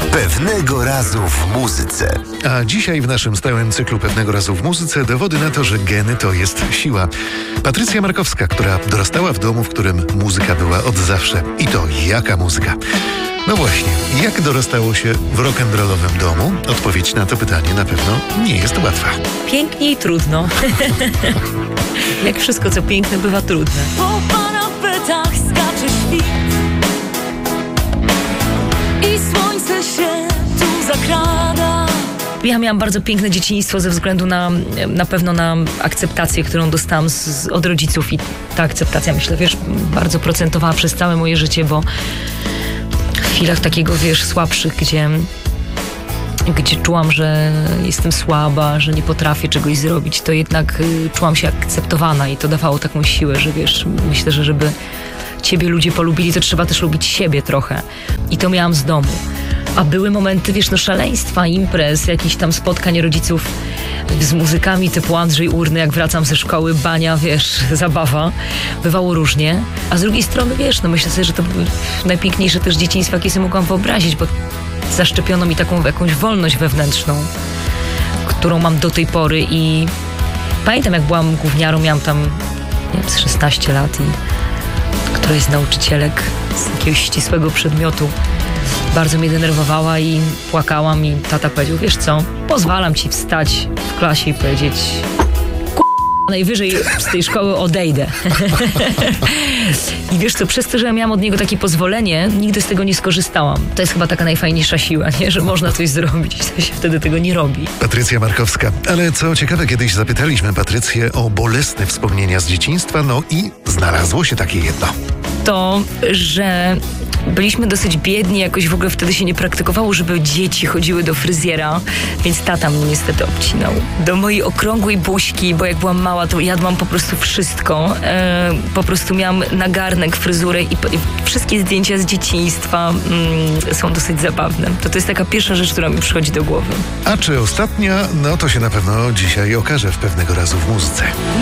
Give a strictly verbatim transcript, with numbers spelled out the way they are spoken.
Pewnego razu w muzyce. A dzisiaj w naszym stałym cyklu Pewnego razu w muzyce dowody na to, że geny to jest siła. Patrycja Markowska, która dorastała w domu, w którym muzyka była od zawsze. I to jaka muzyka? No właśnie, jak dorastało się w rock'n'rollowym domu? Odpowiedź na to pytanie na pewno nie jest łatwa. Pięknie i trudno. Jak wszystko, co piękne, bywa trudne. Po parapetach skacze świt i słońce się tu zakrada. Ja miałam bardzo piękne dzieciństwo ze względu na, na pewno na akceptację, którą dostałam z, od rodziców, i ta akceptacja, myślę, wiesz, bardzo procentowała przez całe moje życie, bo w chwilach takiego, wiesz, słabszych, gdzie gdzie czułam, że jestem słaba, że nie potrafię czegoś zrobić, to jednak y, czułam się akceptowana i to dawało taką siłę, że wiesz, myślę, że żeby ciebie ludzie polubili, to trzeba też lubić siebie trochę. I to miałam z domu. A były momenty, wiesz, no szaleństwa, imprez, jakichś tam spotkań rodziców z muzykami typu Andrzej Urny, jak wracam ze szkoły, bania, wiesz, zabawa. Bywało różnie. A z drugiej strony, wiesz, no myślę sobie, że to były najpiękniejsze też dzieciństwa, jakie sobie mogłam wyobrazić, bo zaszczepiono mi taką jakąś wolność wewnętrzną, którą mam do tej pory. I pamiętam, jak byłam gówniarą, miałam tam, nie wiem, z szesnaście lat i któraś z nauczycielek z jakiegoś ścisłego przedmiotu bardzo mnie denerwowała i płakałam, i tata powiedział: wiesz co, pozwalam ci wstać w klasie i powiedzieć: najwyżej z tej szkoły odejdę. I wiesz co, przez to, że ja miałam od niego takie pozwolenie, nigdy z tego nie skorzystałam. To jest chyba taka najfajniejsza siła, nie? Że można coś zrobić, to się wtedy tego nie robi. Patrycja Markowska. Ale co ciekawe, kiedyś zapytaliśmy Patrycję o bolesne wspomnienia z dzieciństwa, no i znalazło się takie jedno. To, że byliśmy dosyć biedni, jakoś w ogóle wtedy się nie praktykowało, żeby dzieci chodziły do fryzjera, więc tata mnie niestety obcinał. Do mojej okrągłej buźki, bo jak byłam mała, to jadłam po prostu wszystko. E, po prostu miałam nagarnek, fryzurę i, i wszystkie zdjęcia z dzieciństwa mm, są dosyć zabawne. To to jest taka pierwsza rzecz, która mi przychodzi do głowy. A czy ostatnia? No to się na pewno dzisiaj okaże w Pewnego razu w muzyce.